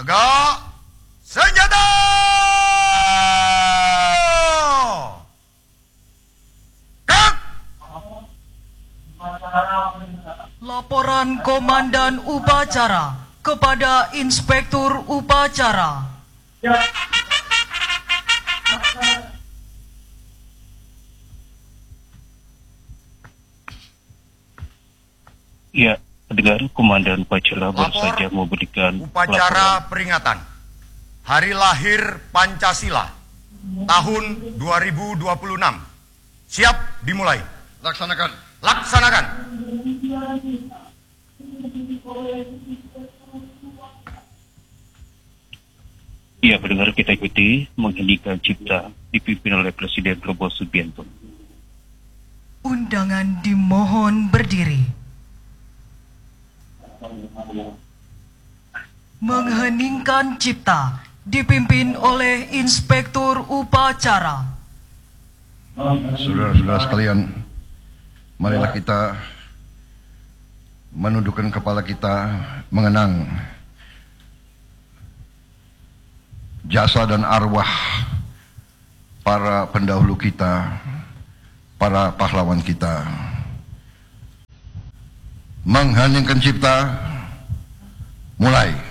Tegak, senjata! Kak! Laporan Komandan Upacara kepada Inspektur Upacara. Ya, pendengar, Komandan Upacara baru Lapor saja memberikan upacara peringatan Hari Lahir Pancasila tahun 2026. Siap dimulai. Laksanakan. Laksanakan. Ya, pendengar, kita ikuti mengheningkan cipta dipimpin oleh Presiden Prabowo Subianto. Undangan dimohon berdiri. Mengheningkan cipta dipimpin oleh Inspektur Upacara. Saudara-saudara sekalian, marilah kita menundukkan kepala kita mengenang jasa dan arwah para pendahulu kita, para pahlawan kita. Mengheningkan cipta, mulai.